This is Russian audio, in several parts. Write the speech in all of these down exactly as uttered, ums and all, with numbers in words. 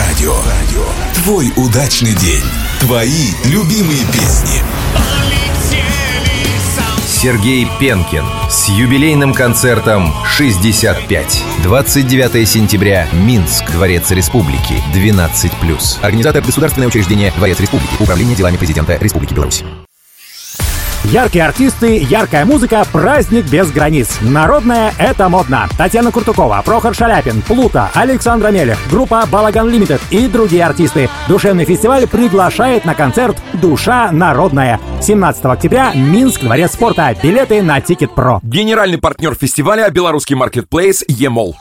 радио. Твой удачный день. Твои любимые песни. Сергей Пенкин с юбилейным концертом шестьдесят пять. двадцать девятого сентября. Минск. Дворец Республики. двенадцать плюс. Организатор — государственное учреждение Дворец Республики. Управление делами президента Республики Беларусь. Яркие артисты, яркая музыка, праздник без границ. Народная — это модно. Татьяна Куртукова, Прохор Шаляпин, Плута, Александра Мелех, группа «Балаган Лимитед» и другие артисты. Душевный фестиваль приглашает на концерт «Душа народная». семнадцатого октября. Минск. Дворец спорта. Билеты на Тикет.Про. Генеральный партнер фестиваля — белорусский маркетплейс «Емол».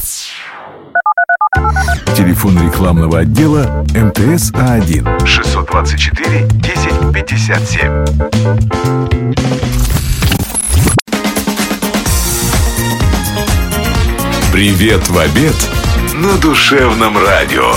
Телефон рекламного отдела эм тэ эс А один шестьсот двадцать четыре десять пятьдесят семь. Привет в обед на душевном радио.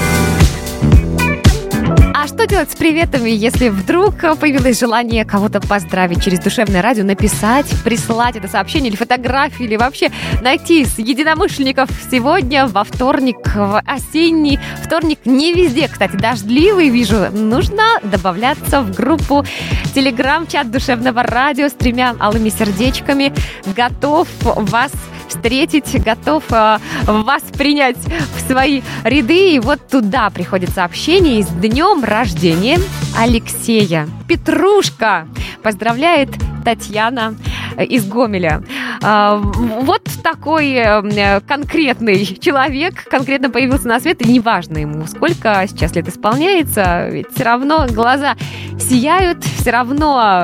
А что делать с приветами, если вдруг появилось желание кого-то поздравить через душевное радио, написать, прислать это сообщение или фотографию, или вообще найти единомышленников сегодня, во вторник, в осенний вторник, не везде, кстати, дождливый, вижу, нужно добавляться в группу Телеграм-чат душевного радио с тремя алыми сердечками. Готов вас встретить, готов э, вас принять в свои ряды. И вот туда приходит сообщение: с днем рождения Алексея. Петрушка поздравляет Татьяна из Гомеля. Э, вот такой э, конкретный человек конкретно появился на свет, и неважно ему, сколько сейчас лет исполняется, ведь все равно глаза сияют, все равно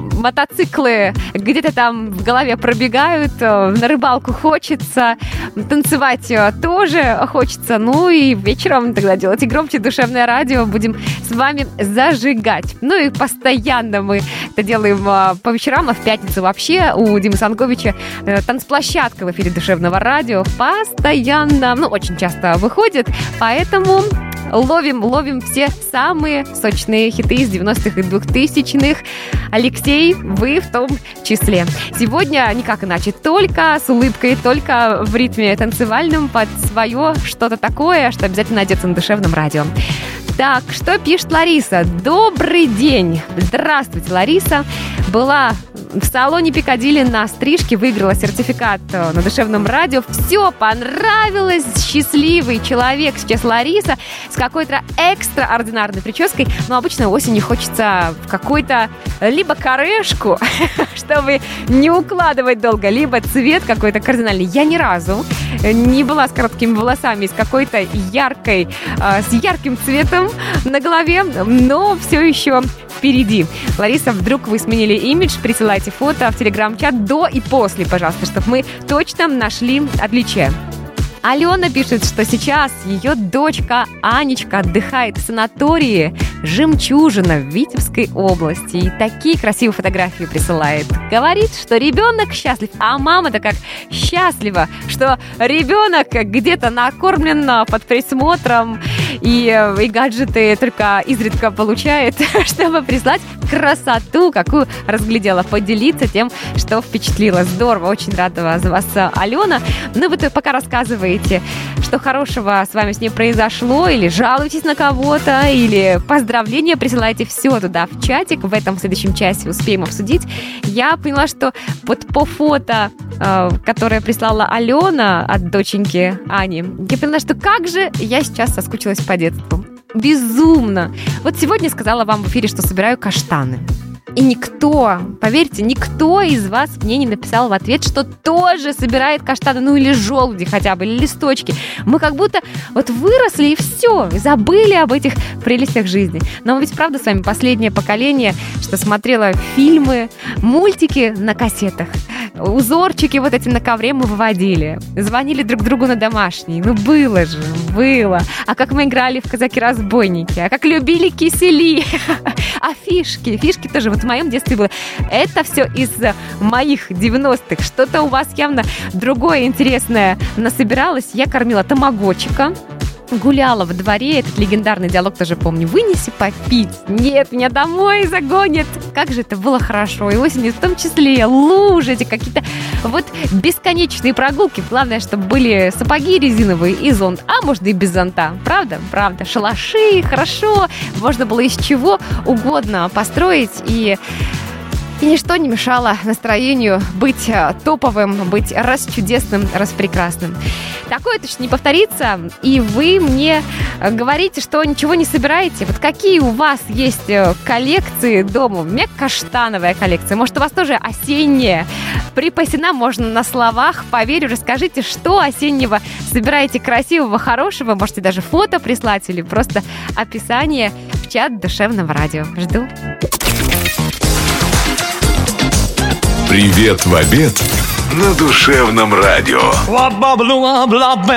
мотоциклы где-то там в голове пробегают, на рыбалку хочется, танцевать тоже хочется. Ну и вечером тогда делайте громче душевное радио, будем с вами зажигать. Ну и постоянно мы это делаем по вечерам, а в пятницу вообще у Димы Санковича танцплощадка в эфире душевного радио постоянно, ну очень часто выходит, поэтому ловим, ловим все самые сочные хиты из девяностых и двухтысячных. Алексей, вы в том числе. Сегодня никак иначе, только с улыбкой, только в ритме танцевальном под свое что-то такое, что обязательно найдется на душевном радио. Так, что пишет Лариса? Добрый день. Здравствуйте, Лариса. Была в салоне Пикадилли на стрижке, выиграла сертификат на душевном радио. Все понравилось. Счастливый человек сейчас Лариса с какой-то экстраординарной прической. Но обычно осенью хочется в какой-то либо корешку, чтобы не укладывать долго, либо цвет какой-то кардинальный. Я ни разу не была с короткими волосами, с какой-то яркой, с ярким цветом на голове, но все еще впереди. Лариса, вдруг вы сменили имидж, присылайте фото в телеграм-чат до и после, пожалуйста, чтобы мы точно нашли отличия. Алена пишет, что сейчас ее дочка Анечка отдыхает в санатории «Жемчужина» в Витебской области. И такие красивые фотографии присылает. Говорит, что ребенок счастлив, а мама-то как счастлива, что ребенок где-то накормлен под присмотром и, и гаджеты только изредка получает, чтобы прислать красоту, какую разглядела, поделиться тем, что впечатлило. Здорово, очень рада за вас, Алена. Ну, вы пока рассказываете, что хорошего с вами с ней произошло, или жалуетесь на кого-то, или поздравления присылайте, все туда в чатик. В этом в следующем часе успеем обсудить. Я поняла, что вот по фото, э, которое прислала Алена от доченьки Ани, я поняла, что как же я сейчас соскучилась по детству. Безумно. Вот сегодня сказала вам в эфире, что собираю каштаны. И никто, поверьте, никто из вас мне не написал в ответ, что тоже собирает каштаны, ну или желуди хотя бы, или листочки. Мы как будто вот выросли и все, и забыли об этих прелестях жизни. Но мы ведь правда с вами последнее поколение, что смотрело фильмы, мультики на кассетах. Узорчики вот эти на ковре мы выводили. Звонили друг другу на домашний. Ну было же, было. А как мы играли в казаки-разбойники. А как любили кисели. А фишки, фишки тоже вот в моем детстве было. Это все из моих девяностых. Что-то у вас явно другое интересное насобиралось. Я кормила тамагочика. гуляла во дворе, этот легендарный диалог тоже помню. Вынеси попить. Нет, меня домой загонят. Как же это было хорошо. И осенью в том числе лужи, эти какие-то вот бесконечные прогулки. Главное, чтобы были сапоги резиновые и зонт. А можно и без зонта. Правда? Правда. Шалаши, хорошо. Можно было из чего угодно построить. И... И ничто не мешало настроению быть топовым, быть расчудесным, распрекрасным. Такое точно не повторится, и вы мне говорите, что ничего не собираете. Вот какие у вас есть коллекции дома? У меня каштановая коллекция, может, у вас тоже осенняя? Припасена можно на словах, поверю. Расскажите, что осеннего собираете красивого, хорошего. Можете даже фото прислать или просто описание в чат Душевного радио. Жду. Привет в обед на Душевном радио.